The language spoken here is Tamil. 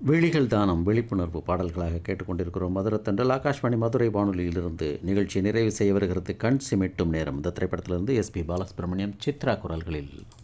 விழிகள் தானம் விழிப்புணர்வு பாடல்களாக கேட்டுக்கொண்டிருக்கிறோம். மதுரத்தண்டல் ஆகாஷ்வாணி மதுரை வானொலியிலிருந்து நிகழ்ச்சி நிறைவு செய்ய வருகிறது. கண் சிமிட்டும் நேரம். இந்த திரைப்படத்திலிருந்து எஸ்பி பாலசுப்ரமணியம், சித்ரா குரல்களில்.